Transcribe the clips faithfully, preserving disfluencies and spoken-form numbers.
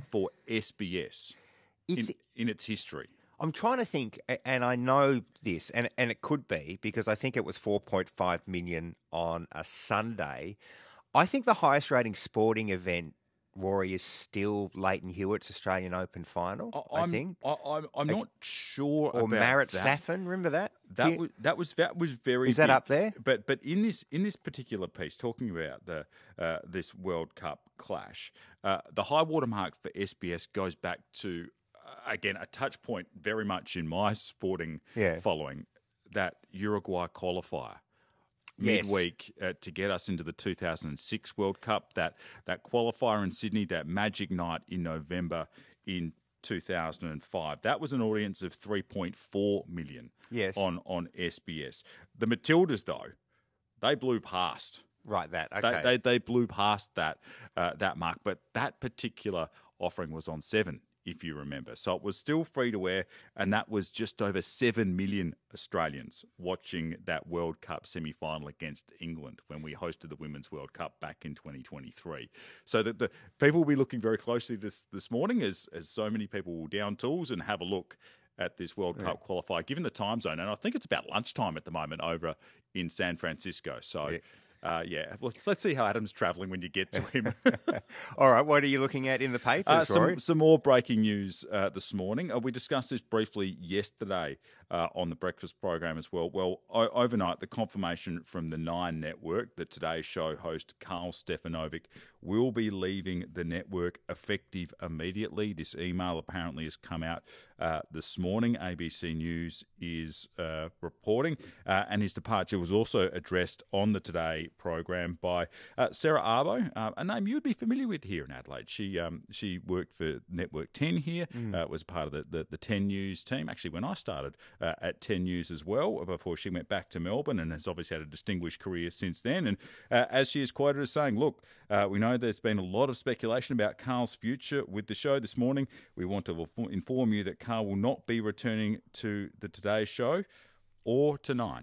for S B S in, It's, in its history. I'm trying to think, a- and I know this, and and it could be because I think it was four point five million on a Sunday. I think the highest rating sporting event, Rory, is still Leighton Hewitt's Australian Open final. I, I'm, think, I, I'm, I'm Like- not sure or about Marat that. Safin. Remember that? Do That you- was that was that was very. Is that big. up there? But but in this in this particular piece, talking about the uh, this World Cup clash, uh, the high watermark for S B S goes back to uh, again a touch point very much in my sporting Yeah. following, that Uruguay qualifier. Yes. Midweek uh, to get us into the two thousand six World Cup, that that qualifier in Sydney, that magic night in November in two thousand five. That was an audience of three point four million Yes. on, on S B S. The Matildas, though, they blew past. Right, that They, okay. they, they blew past that uh, that mark, but that particular offering was on Seven, if you remember. So it was still free to air, and that was just over seven million Australians watching that World Cup semi-final against England when we hosted the Women's World Cup back in twenty twenty-three. So that the people will be looking very closely this, this morning as, as so many people will down tools and have a look at this World Cup qualifier, given the time zone. And I think it's about lunchtime at the moment over in San Francisco. So... Yeah. Uh, yeah, well, let's see how Adam's travelling when you get to him. All right, what are you looking at in the papers, Uh, Rory? some, some more breaking news uh, this morning. Uh, we discussed this briefly yesterday uh, on the breakfast program as well. Well, o- overnight, the confirmation from the Nine Network that Today's Show host Carl Stefanovic will be leaving the network effective immediately. This email apparently has come out uh, this morning. A B C News is uh, reporting, uh, and his departure was also addressed on the Today program by uh, Sarah Arbo, uh, a name you'd be familiar with here in Adelaide. She um, she worked for Network ten here, uh, was part of the, the, the ten News team, actually when I started uh, at ten News as well, before she went back to Melbourne, and has obviously had a distinguished career since then. And uh, as she is quoted as saying, look, uh, we know there's been a lot of speculation about Carl's future with the show this morning. We want to inform you that Carl will not be returning to the Today Show or to Nine.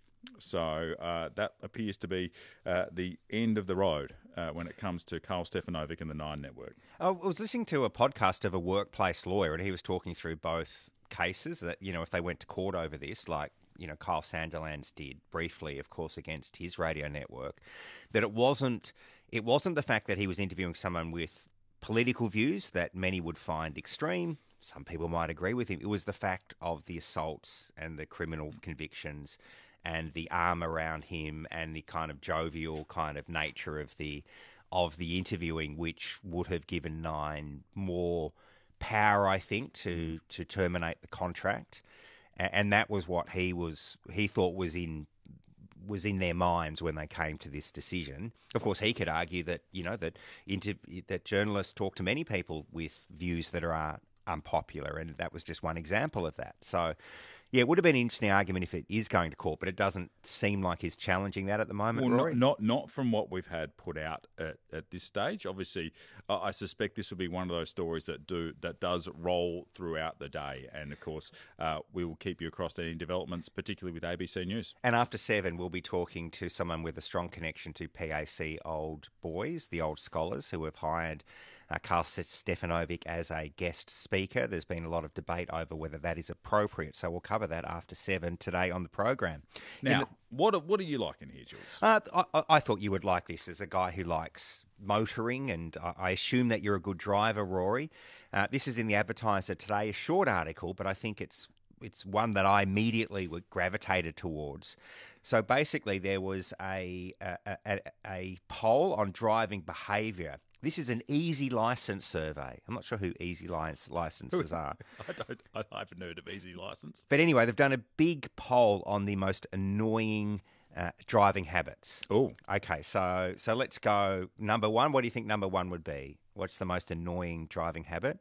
So uh, that appears to be uh, the end of the road uh, when it comes to Carl Stefanovic and the Nine Network. I was listening to a podcast of a workplace lawyer, and he was talking through both cases that, you know, if they went to court over this, like, you know, Kyle Sandilands did briefly, of course, against his radio network, that it wasn't it wasn't the fact that he was interviewing someone with political views that many would find extreme. Some people might agree with him. It was the fact of the assaults and the criminal convictions and the arm around him and the kind of jovial kind of nature of the of the interviewing, which would have given Nine more power, I think, to to terminate the contract. A- And that was what he was he thought was in was in their minds when they came to this decision. Of course, he could argue that, you know, that inter- that journalists talk to many people with views that are unpopular, and that was just one example of that. So, yeah, it would have been an interesting argument if it is going to court, but it doesn't seem like he's challenging that at the moment, Well, Rory. not, not not from what we've had put out at, at this stage. Obviously, uh, I suspect this will be one of those stories that do that does roll throughout the day. And of course, uh, we will keep you across any developments, particularly with A B C News. And after seven, we'll be talking to someone with a strong connection to P A C Old Boys, the old scholars who have hired uh, Carl Stefanovic as a guest speaker. There's been a lot of debate over whether that is appropriate. So we'll cover that after seven today on the program. In Now, the- what are- what are you liking here, Jules? Uh, I, I thought you would like this as a guy who likes motoring, and I, I assume that you're a good driver, Rory. Uh, this is in the Advertiser today, a short article, but I think it's it's one that I immediately would gravitated towards. So basically, there was a a, a, a poll on driving behaviour. This is an Easy License survey. I'm not sure who Easy License licenses are. I don't. I haven't heard of Easy License. But anyway, they've done a big poll on the most annoying uh, driving habits. Oh, Okay, so so let's go. Number one, what do you think number one would be? What's the most annoying driving habit?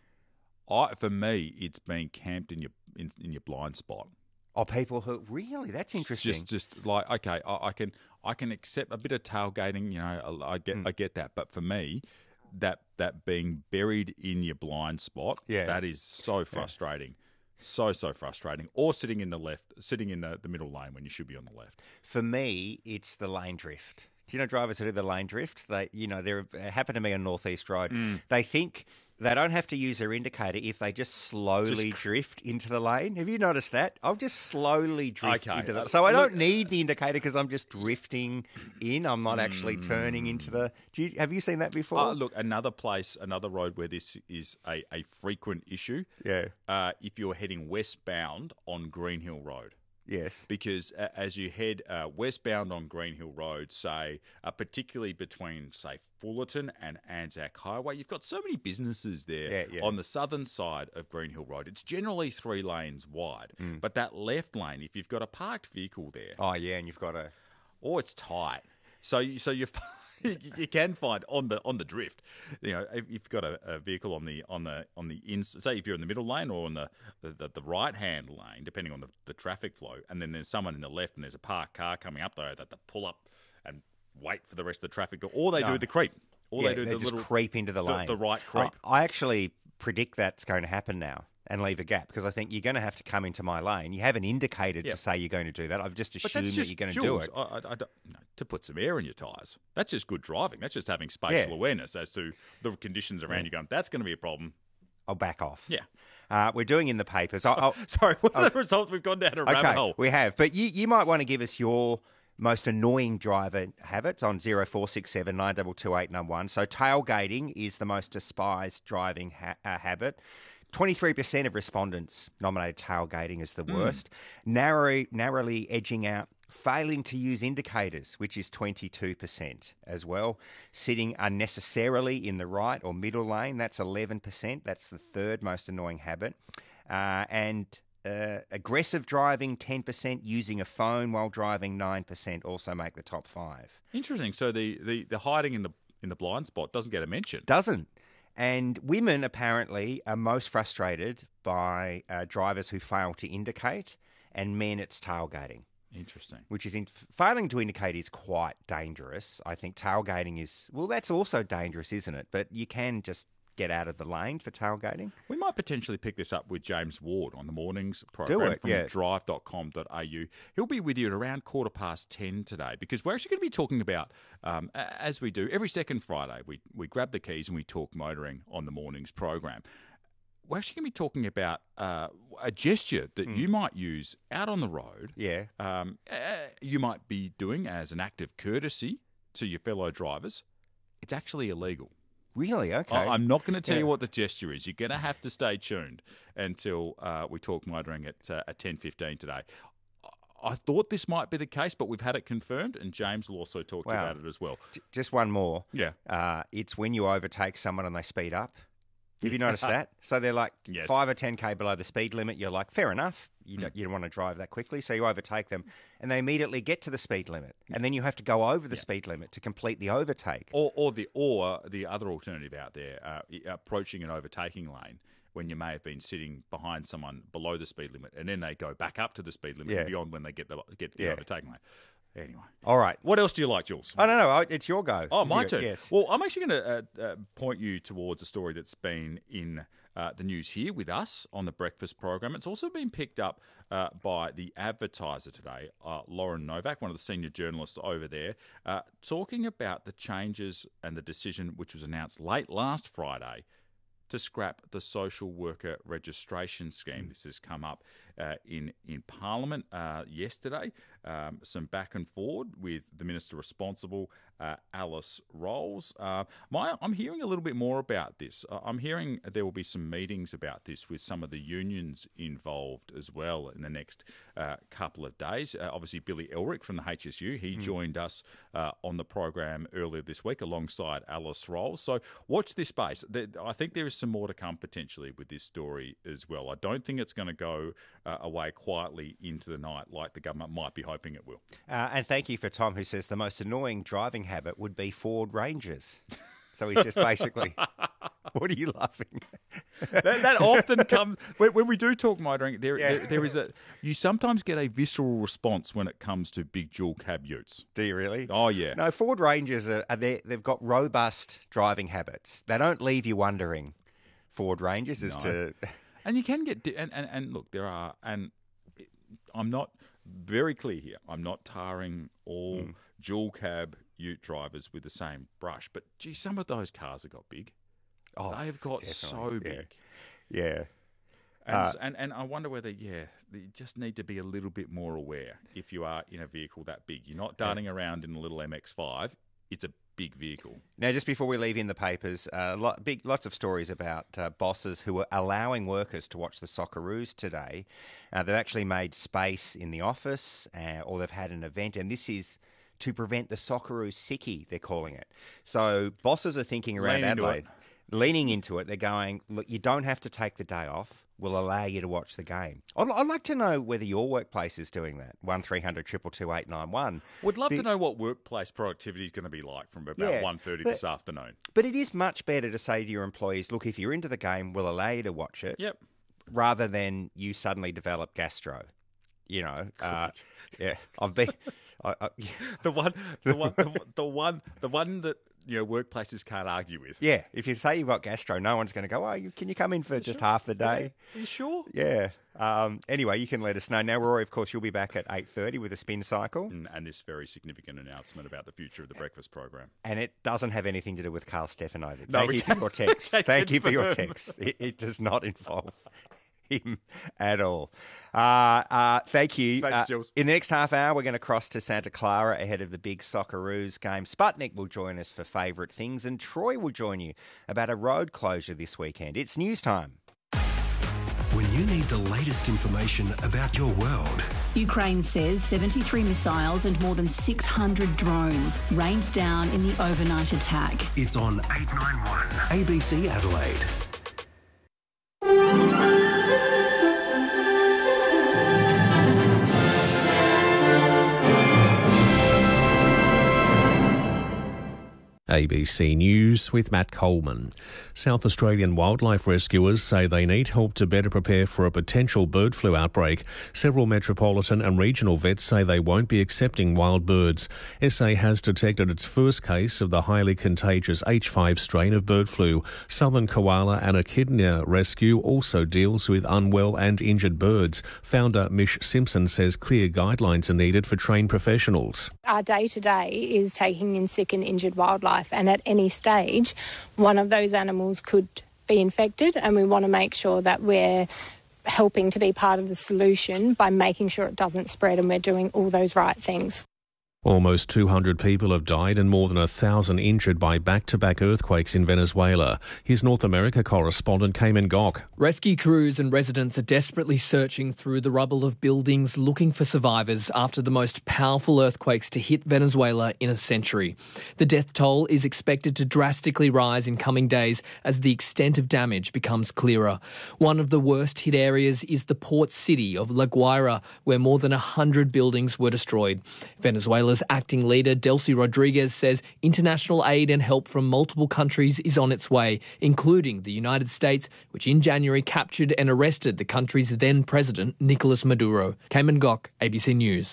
I for me, it's being camped in your in, in your blind spot. Oh, people who really, that's interesting. Just, just like okay, I, I can, I can accept a bit of tailgating. You know, I, I get, Mm. I get that. But for me, that that being buried in your blind spot, Yeah. that is so frustrating, so so frustrating. Or sitting in the left, sitting in the, the middle lane when you should be on the left. For me, it's the lane drift. Do you know drivers who do the lane drift? They, you know, they're it happened to me on Northeast Road. They think They don't have to use their indicator if they just slowly Just- drift into the lane. Have you noticed that? I'll just slowly drift Okay, into the uh, So I look- don't need the indicator because I'm just drifting in. I'm not actually turning into the... Do you, have you seen that before? Uh, look, another place, another road where this is a, a frequent issue. Yeah. Uh, if you're heading westbound on Green Hill Road. Yes. Because uh, as you head uh, westbound on Green Hill Road, say, uh, particularly between, say, Fullerton and Anzac Highway, you've got so many businesses there Yeah, yeah. on the southern side of Green Hill Road. It's generally three lanes wide. Mm. But that left lane, if you've got a parked vehicle there, Oh, yeah, and you've got a... oh, it's tight. So, you, so you you can find on the on the drift, you know, if you've got a, a vehicle on the on the on the in, say if you're in the middle lane or on the the, the, the right hand lane, depending on the, the traffic flow, and then there's someone in the left and there's a parked car coming up there that they pull up and wait for the rest of the traffic. Or they No. do the creep. Or yeah, they do the just little creep into the the, lane. the right creep. I, I actually predict that's going to happen now and leave a gap because I think you're going to have to come into my lane. You haven't indicated Yeah. to say you're going to do that. I've just But assumed that's that just you're going to Jules, do it. I, I, I don't, no, to put some air in your tyres. That's just good driving. That's just having spatial Yeah. awareness as to the conditions around you going, that's going to be a problem. I'll back off. Yeah. Uh, we're doing in the papers. I'll, I'll, Sorry, what are the results? We've gone down a rabbit okay, hole. we have. But you, you might want to give us your most annoying driver habits on zero four six seven nine two two eight nine one. So tailgating is the most despised driving ha- uh, habit. twenty-three percent of respondents nominated tailgating as the worst. Narrow, narrowly edging out failing to use indicators, which is twenty-two percent as well. Sitting unnecessarily in the right or middle lane, that's eleven percent. That's the third most annoying habit. Uh, and uh, aggressive driving, ten percent. Using a phone while driving, nine percent also make the top five. Interesting. So the, the, the hiding in the in the blind spot doesn't get a mention. Doesn't. And women apparently are most frustrated by uh, drivers who fail to indicate, and men it's tailgating. Interesting. Which is in, failing to indicate is quite dangerous. I think tailgating is, well, that's also dangerous, isn't it? But you can just get out of the lane for tailgating. We might potentially pick this up with James Ward on the mornings program Do it, from yeah. drive dot com dot a u. He'll be with you at around quarter past ten today because we're actually going to be talking about, um, a- as we do every second Friday, we, we grab the keys and we talk motoring on the mornings program. We're actually going to be talking about uh, a gesture that you might use out on the road. Yeah. Um, uh, you might be doing as an act of courtesy to your fellow drivers. It's actually illegal. Really? Okay. I- I'm not going to tell Yeah. you what the gesture is. You're going to have to stay tuned until uh, we talk motoring at uh, at ten fifteen today. I- I thought this might be the case, but we've had it confirmed, and James will also talk to you Wow. about it as well. J- Just one more. Yeah. Uh, it's when you overtake someone and they speed up. Have you noticed that? So they're like Yes. five or ten k below the speed limit. You're like, fair enough. You don't, you don't want to drive that quickly, so you overtake them, and they immediately get to the speed limit, and then you have to go over the speed limit to complete the overtake. Or, or the or the other alternative out there, uh, approaching an overtaking lane when you may have been sitting behind someone below the speed limit, and then they go back up to the speed limit Yeah. and beyond when they get the get to the Yeah. overtaking lane. Anyway, All right. what else do you like, Jules? I don't know. I- It's your go. Oh, my You- turn. Yes. Well, I'm actually going to uh, uh, point you towards a story that's been in uh, the news here with us on the breakfast program. It's also been picked up uh, by the Advertiser today, uh, Lauren Novak, one of the senior journalists over there, uh, talking about the changes and the decision which was announced late last Friday to scrap the social worker registration scheme. This has come up uh, in in Parliament uh, yesterday. Um, some back and forward with the minister responsible, uh, Alice Rolls. Uh, my, I'm hearing a little bit more about this. Uh, I'm hearing there will be some meetings about this with some of the unions involved as well in the next uh, couple of days. Uh, obviously, Billy Elric from the H S U, he mm. joined us uh, on the program earlier this week alongside Alice Rolls. So watch this space. There, I think there is some more to come potentially with this story as well. I don't think it's going to go uh, away quietly into the night like the government might be hoping it will. Uh, and thank you for Tom, who says the most annoying driving habit would be Ford Rangers. So he's just basically, what are you laughing? that, that often comes when, when we do talk motoring. There, Yeah. there, there is a you sometimes get a visceral response when it comes to big dual cab utes. Do you really? Oh yeah. No, Ford Rangers are, are they, they've got robust driving habits. They don't leave you wondering. Ford Rangers as No. to, and you can get and, and and look, there are and I'm not very clear here. I'm not tarring all Mm. dual cab ute drivers with the same brush, but gee, some of those cars have got big. Oh, They've got definitely. so big. Yeah. yeah. And, Uh, and and I wonder whether, yeah, you just need to be a little bit more aware if you are in a vehicle that big. You're not darting yeah. around in a little M X five. It's a big vehicle. Now, just before we leave in the papers, uh, lot, big, lots of stories about uh, bosses who are allowing workers to watch the Socceroos today. Uh, they've actually made space in the office uh, or they've had an event, and this is to prevent the Socceroos sickie, they're calling it. So bosses are thinking around Lean into Adelaide, it. leaning into it. They're going, look, you don't have to take the day off. We'll allow you to watch the game. I'd, I'd like to know whether your workplace is doing that. one three hundred two two two eight nine one. Would love the, to know what workplace productivity is going to be like from about yeah, one thirty but, this afternoon. But it is much better to say to your employees, look, if you're into the game, we'll allow you to watch it. Yep. Rather than you suddenly develop gastro. You know, uh, yeah, I've been... I, I, yeah. The one, the one, the, the one, the one that you know workplaces can't argue with. Yeah, if you say you've got gastro, no one's going to go, oh, you, can you come in for just sure? half the day? Yeah. Are you sure? Yeah. Um, anyway, you can let us know. Now, Rory, of course, you'll be back at eight thirty with a spin cycle. Mm, and this very significant announcement about the future of the breakfast program. And it doesn't have anything to do with Carl Stefanovic. No, Thank you for your text. Thank you for your confirm. text. It, it does not involve him at all. Uh, uh, thank you. Thanks, uh, Jules. In the next half hour, we're going to cross to Santa Clara ahead of the big Socceroos game. Sputnik will join us for favourite things, and Troy will join you about a road closure this weekend. It's news time. When you need the latest information about your world. Ukraine says seventy-three missiles and more than six hundred drones rained down in the overnight attack. It's on eight ninety-one A B C Adelaide. A B C News with Matt Coleman. South Australian wildlife rescuers say they need help to better prepare for a potential bird flu outbreak. Several metropolitan and regional vets say they won't be accepting wild birds. S A has detected its first case of the highly contagious H five strain of bird flu. Southern Koala and Echidna Rescue also deals with unwell and injured birds. Founder Mish Simpson says clear guidelines are needed for trained professionals. Our day-to-day is taking in sick and injured wildlife, and at any stage, one of those animals could be infected, and we want to make sure that we're helping to be part of the solution by making sure it doesn't spread, and we're doing all those right things. Almost two hundred people have died and more than one thousand injured by back-to-back earthquakes in Venezuela. Here's North America correspondent Cayman Gok. Rescue crews and residents are desperately searching through the rubble of buildings looking for survivors after the most powerful earthquakes to hit Venezuela in a century. The death toll is expected to drastically rise in coming days as the extent of damage becomes clearer. One of the worst hit areas is the port city of La Guaira, where more than one hundred buildings were destroyed. Venezuela acting leader Delcy Rodriguez says international aid and help from multiple countries is on its way, including the United States, which in January captured and arrested the country's then president, Nicolas Maduro. Cayman Gok, A B C News.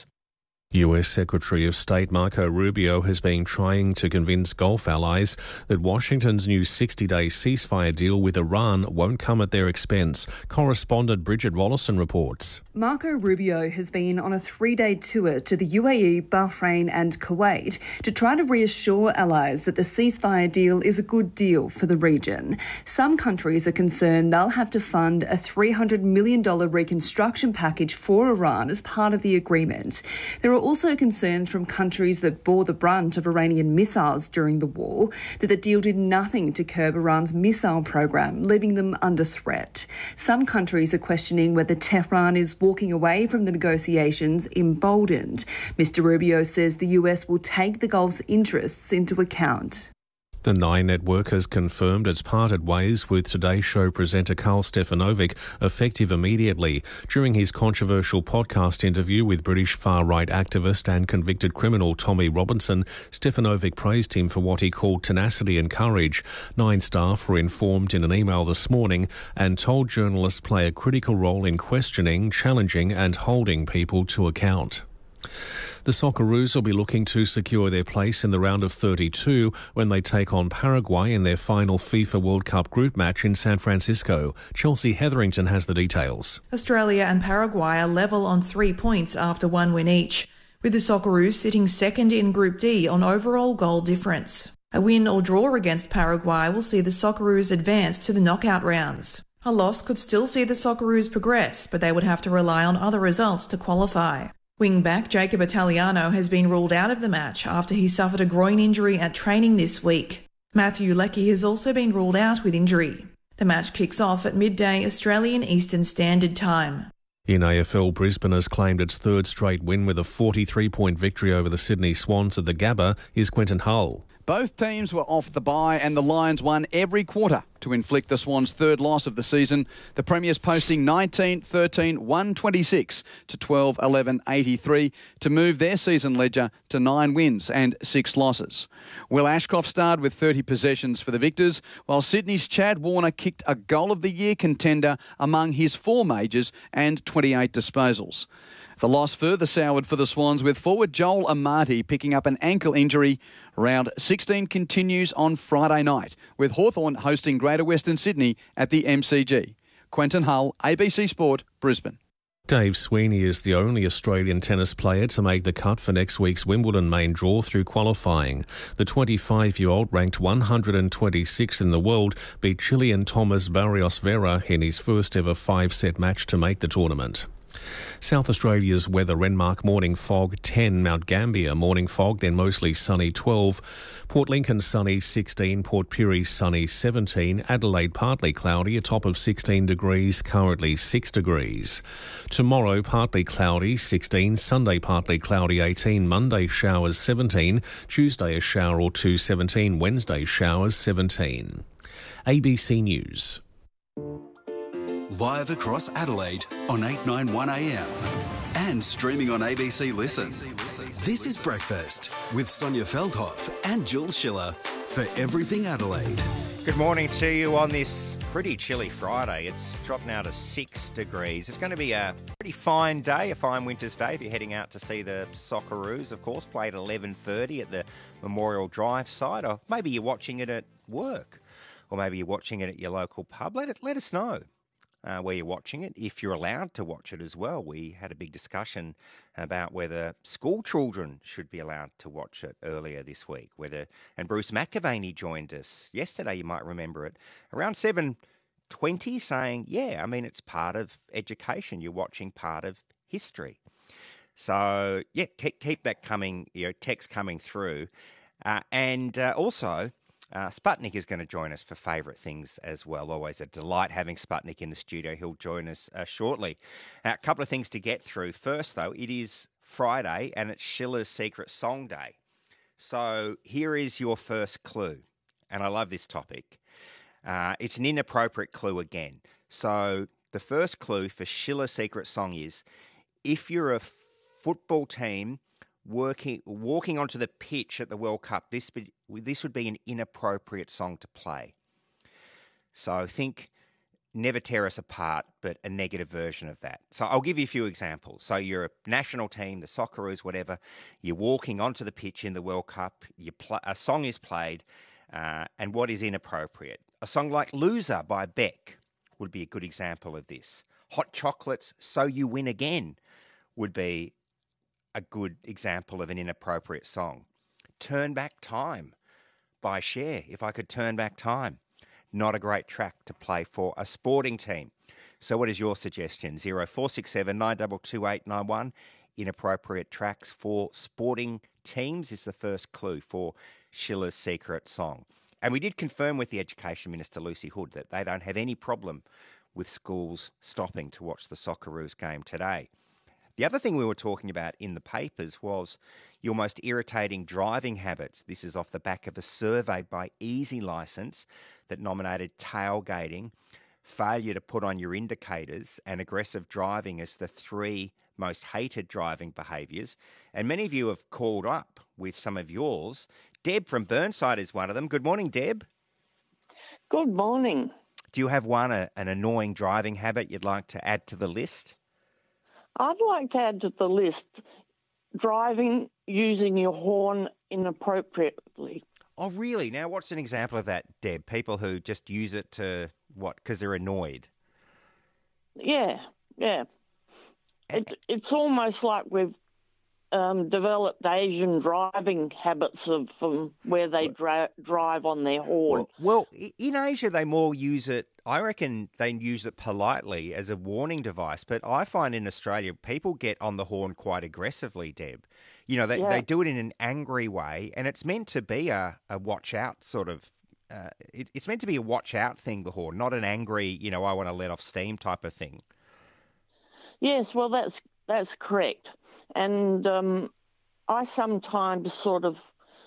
U S Secretary of State Marco Rubio has been trying to convince Gulf allies that Washington's new sixty-day ceasefire deal with Iran won't come at their expense. Correspondent Bridget Rollison reports. Marco Rubio has been on a three-day tour to the U A E, Bahrain and Kuwait to try to reassure allies that the ceasefire deal is a good deal for the region. Some countries are concerned they'll have to fund a three hundred million dollars reconstruction package for Iran as part of the agreement. There are also concerns from countries that bore the brunt of Iranian missiles during the war that the deal did nothing to curb Iran's missile program, leaving them under threat. Some countries are questioning whether Tehran is walking away from the negotiations emboldened. Mister Rubio says the U S will take the Gulf's interests into account. The Nine Network has confirmed it's parted ways with Today Show presenter Carl Stefanovic, effective immediately. During his controversial podcast interview with British far-right activist and convicted criminal Tommy Robinson, Stefanovic praised him for what he called tenacity and courage. Nine staff were informed in an email this morning and told journalists play a critical role in questioning, challenging and holding people to account. The Socceroos will be looking to secure their place in the round of thirty-two when they take on Paraguay in their final FIFA World Cup group match in San Francisco. Chelsea Hetherington has the details. Australia and Paraguay are level on three points after one win each, with the Socceroos sitting second in Group D on overall goal difference. A win or draw against Paraguay will see the Socceroos advance to the knockout rounds. A loss could still see the Socceroos progress, but they would have to rely on other results to qualify. Wing-back Jacob Italiano has been ruled out of the match after he suffered a groin injury at training this week. Matthew Leckie has also been ruled out with injury. The match kicks off at midday Australian Eastern Standard Time. In A F L, Brisbane has claimed its third straight win with a forty-three point victory over the Sydney Swans at the Gabba. Here's Quentin Hull. Both teams were off the bye and the Lions won every quarter to inflict the Swans' third loss of the season. The Premiers posting nineteen thirteen one twenty-six to twelve eleven eighty-three to move their season ledger to nine wins and six losses. Will Ashcroft starred with thirty possessions for the Victors, while Sydney's Chad Warner kicked a Goal of the Year contender among his four majors and twenty-eight disposals. The loss further soured for the Swans, with forward Joel Amati picking up an ankle injury. Round sixteen continues on Friday night, with Hawthorn hosting Greater Western Sydney at the M C G. Quentin Hull, A B C Sport, Brisbane. Dave Sweeney is the only Australian tennis player to make the cut for next week's Wimbledon main draw through qualifying. The twenty-five-year-old, ranked one hundred twenty-sixth in the world, beat Chilean Thomas Barrios Vera in his first ever five-set match to make the tournament. South Australia's weather: Renmark morning fog ten, Mount Gambier morning fog, then mostly sunny twelve, Port Lincoln sunny sixteen, Port Pirie sunny seventeen, Adelaide partly cloudy, a top of sixteen degrees, currently six degrees. Tomorrow partly cloudy sixteen, Sunday partly cloudy eighteen, Monday showers seventeen, Tuesday a shower or two seventeen, Wednesday showers seventeen. A B C News. Live across Adelaide on eight ninety-one A M and streaming on A B C Listen. This is Breakfast with Sonia Feldhoff and Jules Schiller for Everything Adelaide. Good morning to you on this pretty chilly Friday. It's dropped now to six degrees. It's going to be a pretty fine day, a fine winter's day if you're heading out to see the Socceroos, of course, played at eleven thirty at the Memorial Drive site, or maybe you're watching it at work, or maybe you're watching it at your local pub. Let it, let us know. Uh, where you're watching it, if you're allowed to watch it as well. We had a big discussion about whether school children should be allowed to watch it earlier this week. Whether and Bruce McAvaney joined us yesterday, you might remember it, around seven twenty, saying, yeah, I mean, it's part of education. You're watching part of history. So, yeah, keep, keep that coming, you know, text coming through. Uh, and uh, also... Uh, Sputnik is going to join us for favourite things as well. Always a delight having Sputnik in the studio. He'll join us uh, shortly. Uh, a couple of things to get through. First, though, it is Friday and it's Schiller's Secret Song Day. So here is your first clue. And I love this topic. Uh, it's an inappropriate clue again. So the first clue for Schiller's Secret Song is, if you're a football team working, walking onto the pitch at the World Cup, this be, this would be an inappropriate song to play. So think Never Tear Us Apart, but a negative version of that. So I'll give you a few examples. So you're a national team, the Socceroos, whatever. You're walking onto the pitch in the World Cup. You pl- a song is played, uh, and what is inappropriate? A song like Loser by Beck would be a good example of this. Hot Chocolate's So You Win Again would be a good example of an inappropriate song. Turn Back Time by Cher, If I Could Turn Back Time. Not a great track to play for a sporting team. So what is your suggestion? zero four six seven nine two two eight nine one. Inappropriate tracks for sporting teams is the first clue for Schiller's Secret Song. And we did confirm with the Education Minister, Lucy Hood, that they don't have any problem with schools stopping to watch the Socceroos game today. The other thing we were talking about in the papers was your most irritating driving habits. This is off the back of a survey by Easy Licence that nominated tailgating, failure to put on your indicators, and aggressive driving as the three most hated driving behaviours. And many of you have called up with some of yours. Deb from Burnside is one of them. Good morning, Deb. Good morning. Do you have one, a, an annoying driving habit you'd like to add to the list? I'd like to add to the list driving using your horn inappropriately. Oh, really? Now, what's an example of that, Deb? People who just use it to, what, because they're annoyed? Yeah, yeah. It, it's almost like we've um, developed Asian driving habits of um, where they dra- drive on their horn. Well, well, in Asia, they more use it, I reckon they use it politely as a warning device. But I find in Australia, people get on the horn quite aggressively, Deb. You know, they, yeah. they do it in an angry way, and it's meant to be a, a watch out sort of, uh, it, it's meant to be a watch out thing, the horn, not an angry, you know, I want to let off steam type of thing. Yes, well, that's that's correct. And um, I sometimes sort of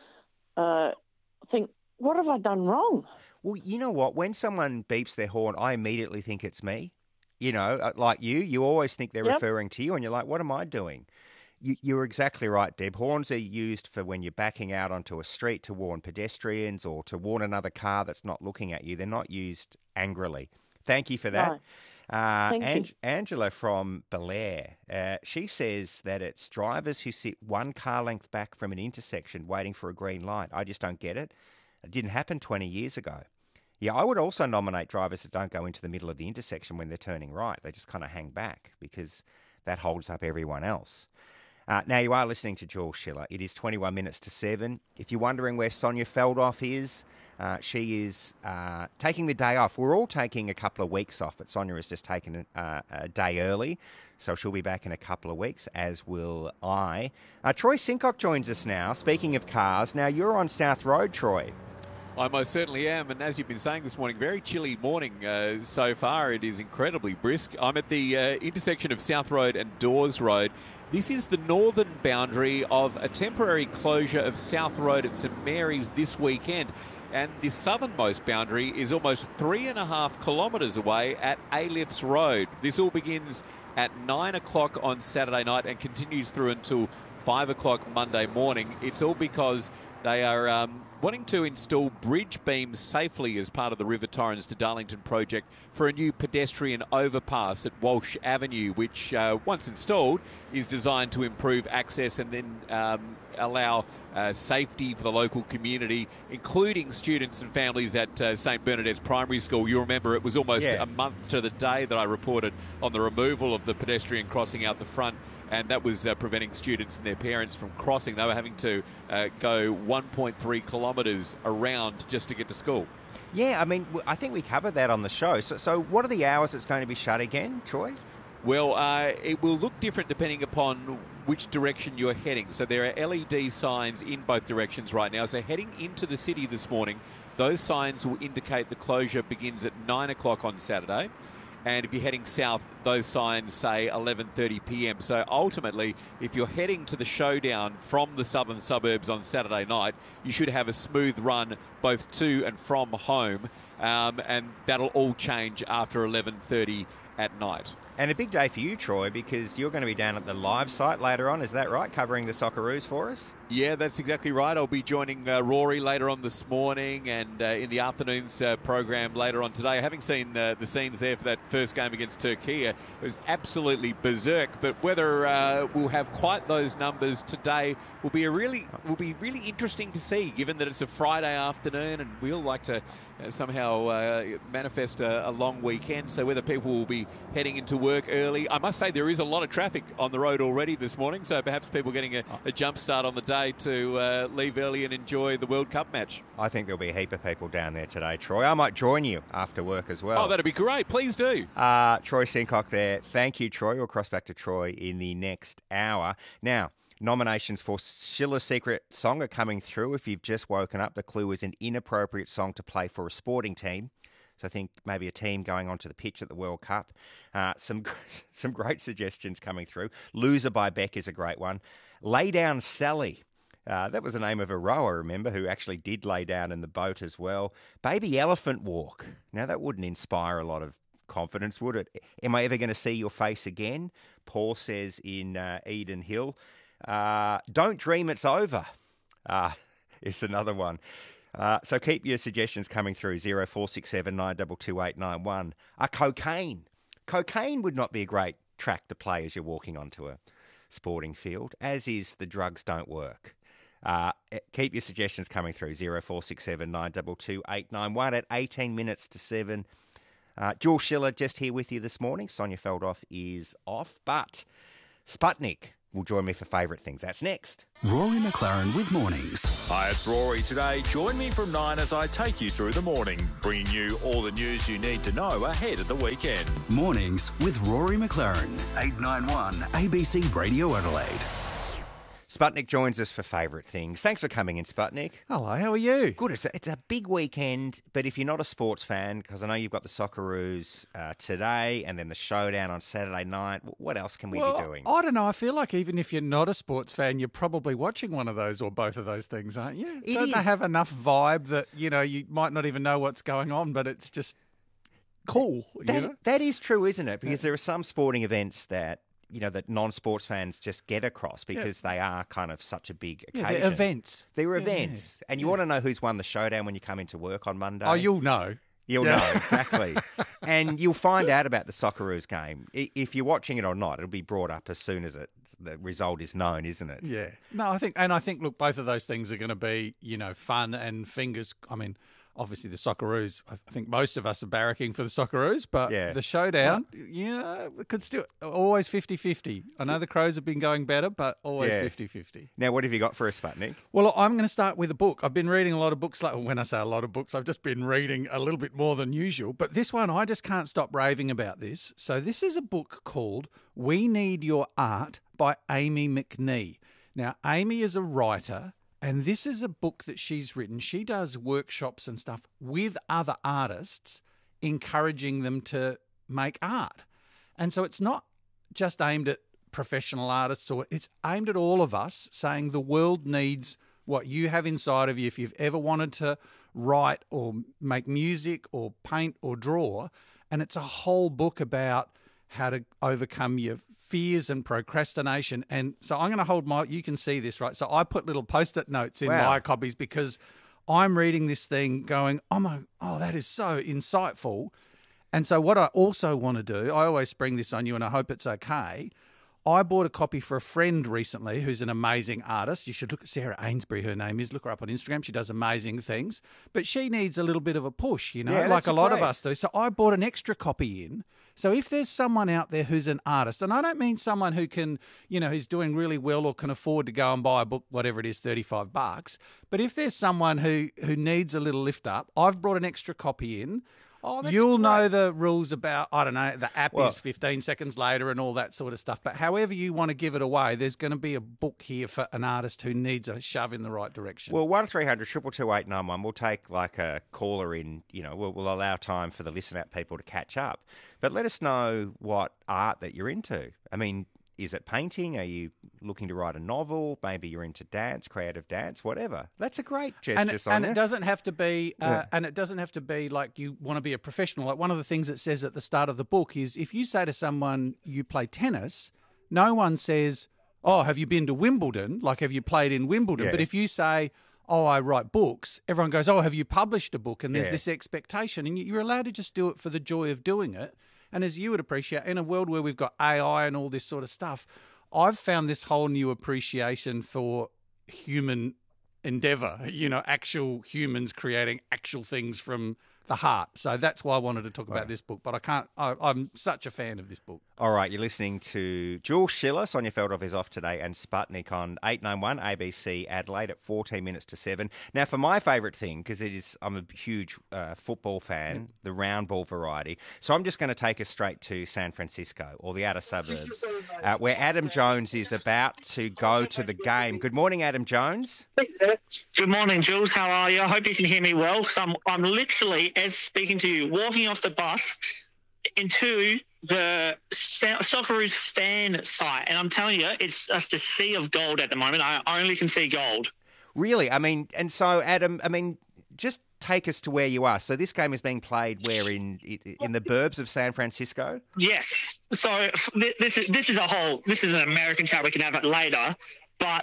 uh, think, what have I done wrong? Well, you know what? When someone beeps their horn, I immediately think it's me. You know, like you, you always think they're yep. referring to you, and you're like, what am I doing? You, you're exactly right, Deb. Horns are used for when you're backing out onto a street to warn pedestrians or to warn another car that's not looking at you. They're not used angrily. Thank you for that. No. Uh, Ang- Angela from Belair, uh, she says that it's drivers who sit one car length back from an intersection waiting for a green light. I just don't get it. It didn't happen twenty years ago. Yeah, I would also nominate drivers that don't go into the middle of the intersection when they're turning right. They just kind of hang back because that holds up everyone else. Uh, now, you are listening to Jules Schiller. It is twenty-one minutes to seven. If you're wondering where Sonia Feldhoff is, uh, she is uh, taking the day off. We're all taking a couple of weeks off, but Sonia has just taken a, a day early, so she'll be back in a couple of weeks, as will I. Uh, Troy Sincock joins us now. Speaking of cars, now you're on South Road, Troy. I most certainly am, and as you've been saying this morning, very chilly morning uh, so far. It is incredibly brisk. I'm at the uh, intersection of South Road and Dawes Road. This is the northern boundary of a temporary closure of South Road at St Mary's this weekend. And the southernmost boundary is almost three and a half kilometres away at Aylifts Road. This all begins at nine o'clock on Saturday night and continues through until five o'clock Monday morning. It's all because they are um, wanting to install bridge beams safely as part of the River Torrens to Darlington project for a new pedestrian overpass at Walsh Avenue, which, uh, once installed, is designed to improve access and then um, allow uh, safety for the local community, including students and families at uh, St Bernadette's Primary School. You remember it was almost yeah. a month to the day that I reported on the removal of the pedestrian crossing out the front, and that was uh, preventing students and their parents from crossing. They were having to uh, go one point three kilometres around just to get to school. Yeah, I mean, I think we covered that on the show. So, so what are the hours it's going to be shut again, Troy? Well, uh, it will look different depending upon which direction you're heading. So there are L E D signs in both directions right now. So heading into the city this morning, those signs will indicate the closure begins at nine o'clock on Saturday. And if you're heading south, those signs say eleven thirty p.m. So ultimately, if you're heading to the showdown from the southern suburbs on Saturday night, you should have a smooth run both to and from home. Um, and that'll all change after eleven thirty at night. And a big day for you, Troy, because you're going to be down at the live site later on, is that right, covering the Socceroos for us? Yeah, that's exactly right. I'll be joining uh, Rory later on this morning and uh, in the afternoon's uh, program later on today. Having seen uh, the scenes there for that first game against Turkey, it was absolutely berserk. But whether uh, we'll have quite those numbers today will be a really will be really interesting to see, given that it's a Friday afternoon and we all like to uh, somehow uh, manifest a, a long weekend. So whether people will be heading into work early. I must say there is a lot of traffic on the road already this morning, so perhaps people getting a, a jump start on the day to uh, leave early and enjoy the World Cup match. I think there'll be a heap of people down there today, Troy. I might join you after work as well. Oh, that'd be great. Please do. Uh, Troy Sincock there. Thank you, Troy. We'll cross back to Troy in the next hour. Now, nominations for Schiller's Secret Song are coming through. If you've just woken up, the clue is an inappropriate song to play for a sporting team. So I think maybe a team going onto the pitch at the World Cup. Uh, some some great suggestions coming through. Loser by Beck is a great one. Lay Down Sally. Uh, that was the name of a rower, remember, who actually did lay down in the boat as well. Baby Elephant Walk. Now, that wouldn't inspire a lot of confidence, would it? Am I ever going to see your face again? Paul says in uh, Eden Hill. Uh, Don't Dream It's Over. Uh, it's another one. Uh, so keep your suggestions coming through, zero four six seven nine two two eight nine one. Uh, cocaine. Cocaine would not be a great track to play as you're walking onto a sporting field, as is The Drugs Don't Work. Uh, keep your suggestions coming through, zero four six seven nine two two eight nine one at eighteen minutes to seven. Uh, Jules Schiller just here with you this morning. Sonia Feldhoff is off, but Sputnik will join me for favourite things. That's next. Rory McLaren with Mornings. Hi, it's Rory today. Join me from nine as I take you through the morning, bringing you all the news you need to know ahead of the weekend. Mornings with Rory McLaren. eight ninety-one A B C Radio Adelaide. Sputnik joins us for favourite things. Thanks for coming in, Sputnik. Hello, how are you? Good. It's a, it's a big weekend, but if you're not a sports fan, because I know you've got the Socceroos uh, today and then the showdown on Saturday night, what else can we well, be doing? I don't know. I feel like even if you're not a sports fan, you're probably watching one of those or both of those things, aren't you? It don't is. They have enough vibe that, you know, you might not even know what's going on, but it's just cool. That, you know? that is true, isn't it? Because yeah. there are some sporting events that you know, that non-sports fans just get across because yeah. they are kind of such a big occasion. Yeah, they're events. They're yeah, events. Yeah. And you yeah. want to know who's won the showdown when you come into work on Monday. Oh, you'll know. You'll yeah. know, exactly. And you'll find out about the Socceroos game. If you're watching it or not, it'll be brought up as soon as it the result is known, isn't it? Yeah. No, I think, and I think, look, both of those things are going to be, you know, fun and fingers, I mean, obviously the Socceroos, I think most of us are barracking for the Socceroos, but yeah. the showdown, well, you know, it could still, always fifty-fifty. I know the Crows have been going better, but always yeah. fifty-fifty. Now, what have you got for us, Sputnik? Well, I'm going to start with a book. I've been reading a lot of books. Like, when I say a lot of books, I've just been reading a little bit more than usual. But this one, I just can't stop raving about this. So this is a book called We Need Your Art by Amy McNee. Now, Amy is a writer, and this is a book that she's written. She does workshops and stuff with other artists, encouraging them to make art. And so it's not just aimed at professional artists, or it's aimed at all of us, saying the world needs what you have inside of you. If you've ever wanted to write or make music or paint or draw, and it's a whole book about how to overcome your fears and procrastination. And so I'm going to hold my, you can see this, right? So I put little post-it notes in wow. my copies because I'm reading this thing going, oh my, oh, that is so insightful. And so what I also want to do, I always spring this on you and I hope it's okay. I bought a copy for a friend recently who's an amazing artist. You should look at Sarah Ainsbury, her name is. Look her up on Instagram. She does amazing things. But she needs a little bit of a push, you know, yeah, like a lot great. of us do. So I bought an extra copy in. So if there's someone out there who's an artist, and I don't mean someone who can, you know, who's doing really well or can afford to go and buy a book, whatever it is, thirty-five bucks. But if there's someone who, who needs a little lift up, I've brought an extra copy in. Oh, that's You'll great. know the rules about, I don't know, the app well, is fifteen seconds later and all that sort of stuff. But however you want to give it away, there's going to be a book here for an artist who needs a shove in the right direction. Well, one three hundred two two two eight nine one, we'll take like a caller in, you know, we'll, we'll allow time for the Listen App people to catch up. But let us know what art that you're into. I mean, is it painting? Are you looking to write a novel? Maybe you're into dance, creative dance, whatever. That's a great gesture, and it, Sonia. and it doesn't have to be, uh, yeah. and it doesn't have to be like you want to be a professional. Like one of the things it says at the start of the book is, if you say to someone you play tennis, no one says, "Oh, have you been to Wimbledon?" Like, have you played in Wimbledon? Yeah. But if you say, "Oh, I write books," everyone goes, "Oh, have you published a book?" And there's Yeah. this expectation, and you're allowed to just do it for the joy of doing it. And as you would appreciate, in a world where we've got A I and all this sort of stuff, I've found this whole new appreciation for human endeavour, you know, actual humans creating actual things from the heart. So that's why I wanted to talk about right. this book. But I can't, I, I'm such a fan of this book. All right, you're listening to Jules Schiller. Sonia Feldhoff is off today, and Sputnik on eight ninety-one A B C Adelaide at fourteen minutes to seven. Now, for my favourite thing, because it is, I'm a huge uh, football fan, yeah. the round ball variety. So I'm just going to take us straight to San Francisco, or the outer suburbs, uh, where Adam Jones is about to go to the game. Good morning, Adam Jones. Good morning, Jules. How are you? I hope you can hear me well. So I'm, I'm literally, as speaking to you, walking off the bus into the Socceroos fan site, and I'm telling you, it's just a sea of gold at the moment. I only can see gold. Really? I mean, and so, Adam, I mean, just take us to where you are. So this game is being played where, in in the burbs of San Francisco? Yes. So this is this is a whole, this is an American chat. We can have it later, but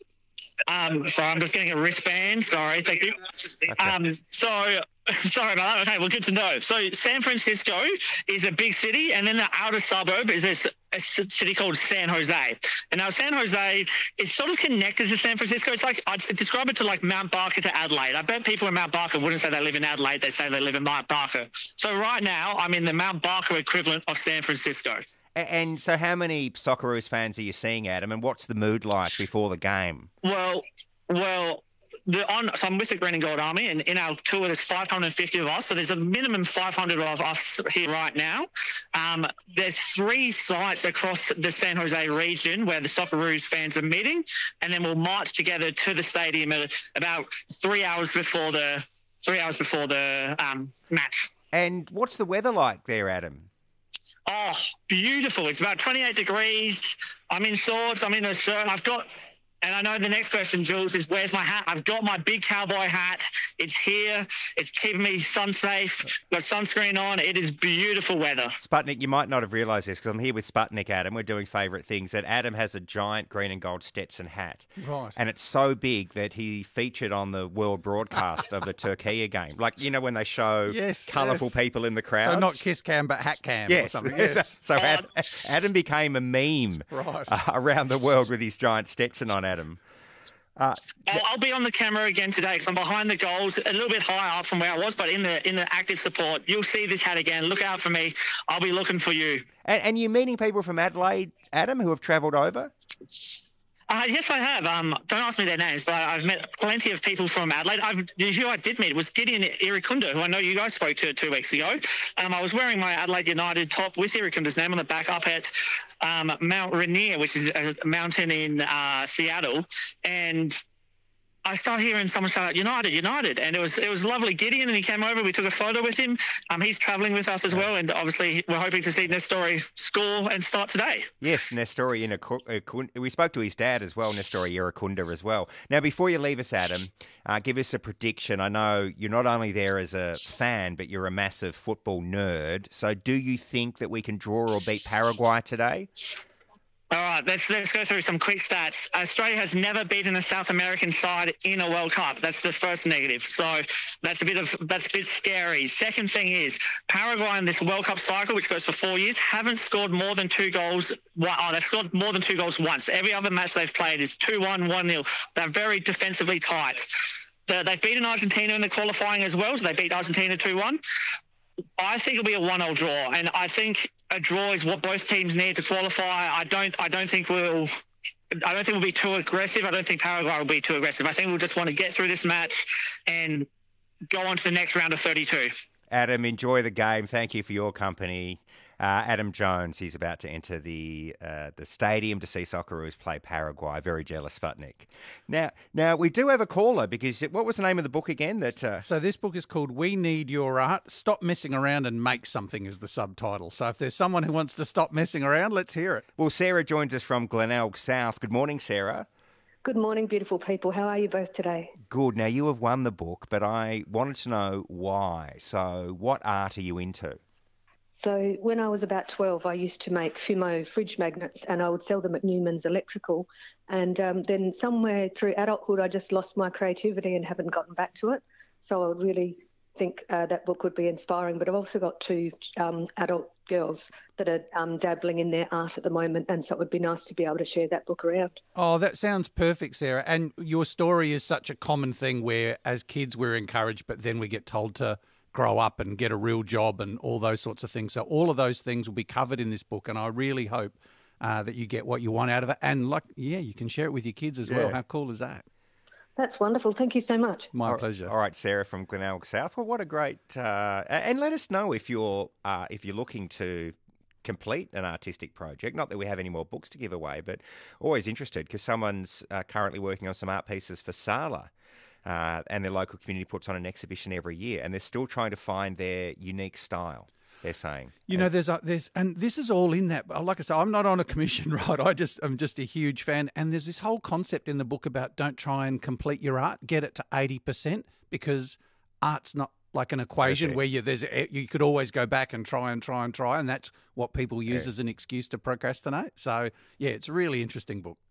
um, sorry, I'm just getting a wristband. Sorry, thank you. Okay. Um, so. Sorry about that. Okay, well, good to know. So San Francisco is a big city, and then the outer suburb is this a city called San Jose. And now San Jose is sort of connected to San Francisco. It's like, I'd describe it to like Mount Barker to Adelaide. I bet people in Mount Barker wouldn't say they live in Adelaide. They say they live in Mount Barker. So right now, I'm in the Mount Barker equivalent of San Francisco. And so how many Socceroos fans are you seeing, Adam, and what's the mood like before the game? Well, well, the on so I'm with the Green and Gold Army, and in our tour there's five hundred fifty of us, so there's a minimum five hundred of us here right now. Um, there's three sites across the San Jose region where the Socceroos fans are meeting, and then we'll march together to the stadium at about three hours before the three hours before the um, match. And what's the weather like there, Adam? Oh, beautiful. It's about twenty-eight degrees. I'm in shorts. I'm in a shirt. I've got, and I know the next question, Jules, is where's my hat? I've got my big cowboy hat. It's here. It's keeping me sun safe. Got sunscreen on. It is beautiful weather. Sputnik, you might not have realised this because I'm here with Sputnik, Adam. We're doing favourite things. That Adam has a giant green and gold Stetson hat. Right. And it's so big that he featured on the world broadcast of the Turkey game. Like, you know, when they show yes, colourful yes. people in the crowd. So not kiss cam, but hat cam yes. or something. Yes. So Adam, Adam became a meme right. uh, around the world with his giant Stetson on, Adam. Uh, I'll, I'll be on the camera again today because I'm behind the goals, a little bit higher up from where I was, but in the in the active support. You'll see this hat again. Look out for me. I'll be looking for you. And, and you're meeting people from Adelaide, Adam, who have travelled over? Uh, yes, I have. Um, don't ask me their names, but I've met plenty of people from Adelaide. I've, who I did meet was Gideon Irikunda, who I know you guys spoke to two weeks ago. Um, I was wearing my Adelaide United top with Irikunda's name on the back up at um, Mount Rainier, which is a mountain in uh, Seattle, and I started hearing someone shout, United, United. And it was it was lovely. Gideon, and he came over. We took a photo with him. Um, he's travelling with us as well. And obviously, we're hoping to see Nestori score and start today. Yes, Nestori Irikunda. We spoke to his dad as well, Nestori Irikunda as well. Now, before you leave us, Adam, uh, give us a prediction. I know you're not only there as a fan, but you're a massive football nerd. So do you think that we can draw or beat Paraguay today? All right, let's let's go through some quick stats. Australia has never beaten a South American side in a World Cup. That's the first negative. So that's a bit of that's a bit scary. Second thing is Paraguay in this World Cup cycle, which goes for four years, haven't scored more than two goals. Oh, they've scored more than two goals once. Every other match they've played is two one, one nil. They're very defensively tight. The, they've beaten Argentina in the qualifying as well, so they beat Argentina two one. I think it'll be a one-all draw, and I think a draw is what both teams need to qualify. I don't. I don't think we'll. I don't think we'll be too aggressive. I don't think Paraguay will be too aggressive. I think we'll just want to get through this match and go on to the next round of thirty-two. Adam, enjoy the game. Thank you for your company. Uh, Adam Jones, he's about to enter the uh, the stadium to see Socceroos play Paraguay. Very jealous, Sputnik. Now, now we do have a caller because what was the name of the book again? That uh... So this book is called We Need Your Art. Stop Messing Around and Make Something is the subtitle. So if there's someone who wants to stop messing around, let's hear it. Well, Sarah joins us from Glenelg South. Good morning, Sarah. Good morning, beautiful people. How are you both today? Good. Now, you have won the book, but I wanted to know why. So what art are you into? So when I was about twelve, I used to make Fumo fridge magnets and I would sell them at Newman's Electrical. And um, then somewhere through adulthood, I just lost my creativity and haven't gotten back to it. So I would really think uh, that book would be inspiring. But I've also got two um, adult girls that are um, dabbling in their art at the moment. And so it would be nice to be able to share that book around. Oh, that sounds perfect, Sarah. And your story is such a common thing where as kids we're encouraged, but then we get told to grow up and get a real job and all those sorts of things. So all of those things will be covered in this book, and I really hope uh, that you get what you want out of it. And, like, yeah, you can share it with your kids as yeah. well. How cool is that? That's wonderful. Thank you so much. My all, pleasure. All right, Sarah from Glenelg South. Well, what a great... Uh, and let us know if you're uh, if you're looking to complete an artistic project. Not that we have any more books to give away, but always interested because someone's uh, currently working on some art pieces for Sala. Uh, and their local community puts on an exhibition every year, and they're still trying to find their unique style, they're saying. You know, there's, a, there's, and this is all in that. Like I said, I'm not on a commission, right? I just, I'm just a huge fan. And there's this whole concept in the book about don't try and complete your art, get it to eighty percent, because art's not like an equation okay. where you there's a, you could always go back and try and try and try, and that's what people use yeah. as an excuse to procrastinate. So, yeah, it's a really interesting book.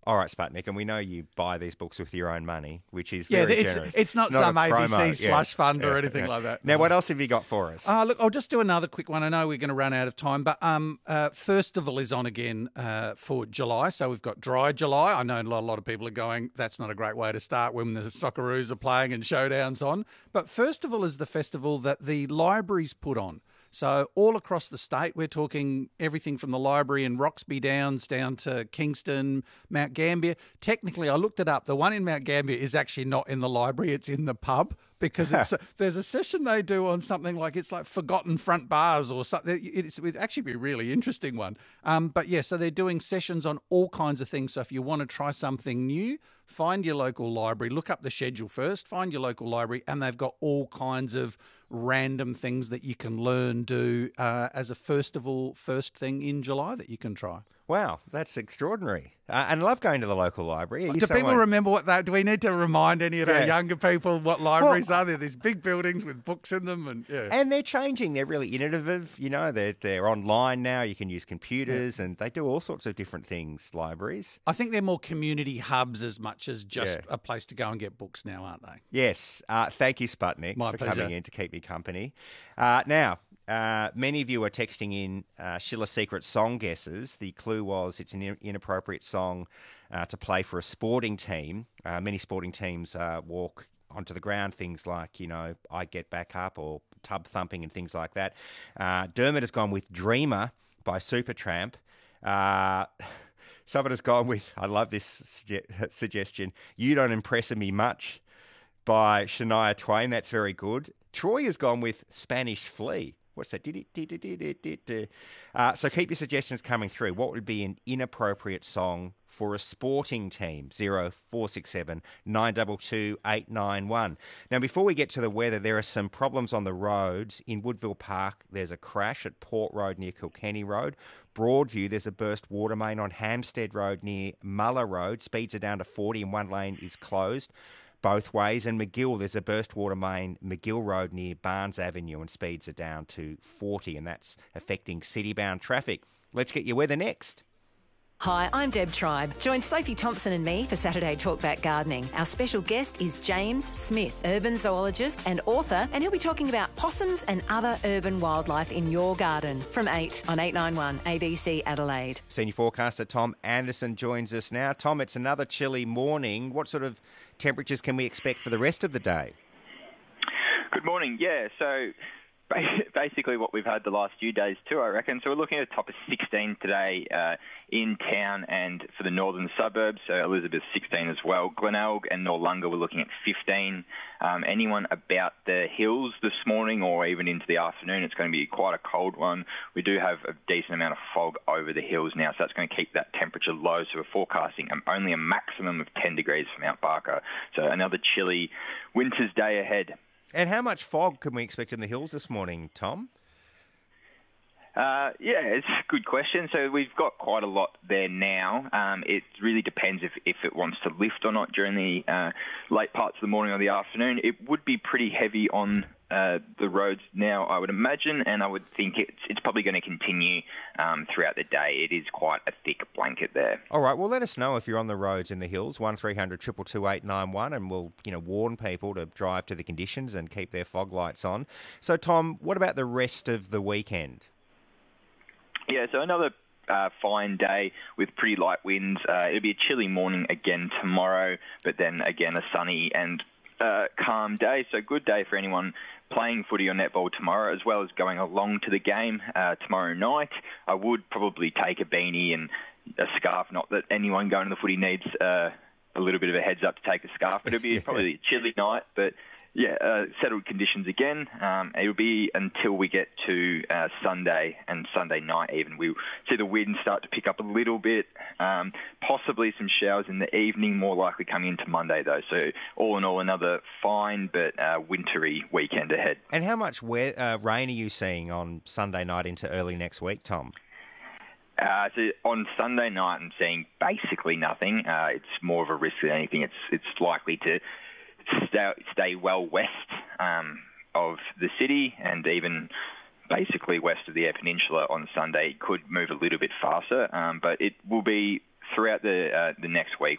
All right, Sputnik, and we know you buy these books with your own money, which is yeah, very it's, generous. it's not, not some a A B C promo. slush yeah. fund or Yeah, anything yeah. like that. Now, No. what else have you got for us? Uh, look, I'll just do another quick one. I know we're going to run out of time, but um, uh, Festival is on again uh, for July. So we've got Dry July. I know a lot, a lot of people are going, that's not a great way to start when the Socceroos are playing and Showdown's on. But Festival is the festival that the libraries put on. So all across the state, we're talking everything from the library in Roxby Downs down to Kingston, Mount Gambier. Technically, I looked it up. The one in Mount Gambier is actually not in the library. It's in the pub because it's there's a session they do on something like it's like forgotten front bars or something. It's, it'd actually be a really interesting one. Um, but yeah, so they're doing sessions on all kinds of things. So if you want to try something new, find your local library, look up the schedule first, find your local library, and they've got all kinds of random things that you can learn, do uh, as a festival first thing in July that you can try. Wow, that's extraordinary. Uh, and I love going to the local library. Are you Do someone... people remember what that? Do we need to remind any of Yeah. our younger people what libraries Well, are? They're these big buildings with books in them, and yeah. And they're changing. They're really innovative. You know, they're, they're online now. You can use computers and they do all sorts of different things, libraries. I think they're more community hubs as much as just Yeah. a place to go and get books now, aren't they? Yes. Uh, thank you, Sputnik, My for pleasure. coming in to keep me company. Uh, now, uh, many of you are texting in uh, Schiller Secret song guesses. The clue was it's an in- inappropriate song uh, to play for a sporting team. Uh, many sporting teams uh, walk onto the ground, things like, you know, I Get Back Up or tub thumping and things like that. Uh, Dermot has gone with Dreamer by Supertramp. Uh, someone has gone with, I love this suge- suggestion, You Don't Impress Me Much by Shania Twain. That's very good. Troy has gone with Spanish Flea. What's that? Uh, so keep your suggestions coming through. What would be an inappropriate song for a sporting team? zero four six seven nine two two eight nine one. Now, before we get to the weather, there are some problems on the roads. In Woodville Park, there's a crash at Port Road near Kilkenny Road. Broadview, there's a burst water main on Hampstead Road near Muller Road. Speeds are down to forty and one lane is closed both ways. And McGill, there's a burst water main, McGill Road near Barnes Avenue, and speeds are down to forty, and that's affecting city-bound traffic. Let's get your weather next. Hi, I'm Deb Tribe. Join Sophie Thompson and me for Saturday Talkback Gardening. Our special guest is James Smith, urban zoologist and author, and he'll be talking about possums and other urban wildlife in your garden from eight on eight ninety-one A B C Adelaide. Senior forecaster Tom Anderson joins us now. Tom, it's another chilly morning. What sort of temperatures can we expect for the rest of the day? Good morning. Yeah, so basically what we've had the last few days too, I reckon. So we're looking at a top of sixteen today uh, in town and for the northern suburbs. So Elizabeth sixteen as well. Glenelg and Noarlunga we're looking at fifteen. Um, anyone about the hills this morning or even into the afternoon, it's going to be quite a cold one. We do have a decent amount of fog over the hills now, so that's going to keep that temperature low. So we're forecasting only a maximum of ten degrees for Mount Barker. So another chilly winter's day ahead. And how much fog can we expect in the hills this morning, Tom? Uh, yeah, it's a good question. So we've got quite a lot there now. Um, it really depends if, if it wants to lift or not during the uh, late parts of the morning or the afternoon. It would be pretty heavy on uh, the roads now, I would imagine, and I would think it's, it's probably going to continue um, throughout the day. It is quite a thick blanket there. All right, well, let us know if you're on the roads in the hills, one three hundred two two two eight nine one, and we'll you know warn people to drive to the conditions and keep their fog lights on. So, Tom, what about the rest of the weekend? Yeah, so another uh, fine day with pretty light winds. Uh, it'll be a chilly morning again tomorrow, but then again a sunny and uh, calm day. So good day for anyone playing footy or netball tomorrow, as well as going along to the game uh, tomorrow night. I would probably take a beanie and a scarf. Not that anyone going to the footy needs uh, a little bit of a heads up to take a scarf, but it'll be probably a chilly night, but yeah, uh, settled conditions again. Um, it'll be until we get to uh, Sunday and Sunday night even. We'll see the wind start to pick up a little bit, um, possibly some showers in the evening, more likely coming into Monday though. So all in all, another fine but uh, wintry weekend ahead. And how much we- uh, rain are you seeing on Sunday night into early next week, Tom? Uh, so on Sunday night, I'm seeing basically nothing. Uh, it's more of a risk than anything. It's it's likely to stay, stay well west um, of the city and even basically west of the Eyre Peninsula on Sunday. It could move a little bit faster, um, but it will be throughout the uh, the next week,